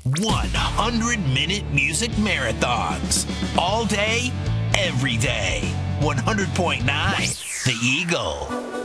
100-minute music marathons. All day, every day. 100.9 The Eagle.